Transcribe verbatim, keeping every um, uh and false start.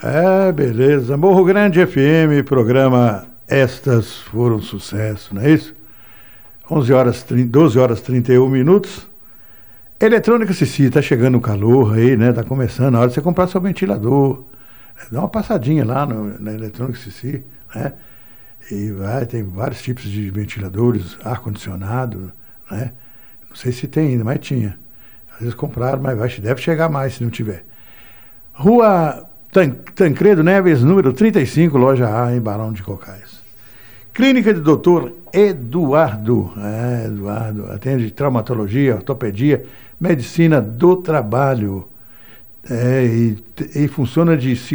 É, beleza. Morro Grande F M, programa Estas Foram Sucesso, não é isso? onze horas, doze horas, trinta e um minutos. Eletrônica Cici, tá chegando o calor aí, né? Tá começando, a hora de você comprar seu ventilador. Dá uma passadinha lá no, na Eletrônica Cici, né? E vai, tem vários tipos de ventiladores, ar-condicionado, né? Não sei se tem ainda, mas tinha. Às vezes compraram, mas vai, deve chegar mais se não tiver. Rua Tan, Tancredo Neves, número trinta e cinco, loja A, em Barão de Cocais. Clínica do doutor Eduardo. É, Eduardo, atende traumatologia, ortopedia, medicina do trabalho. É, e, e funciona de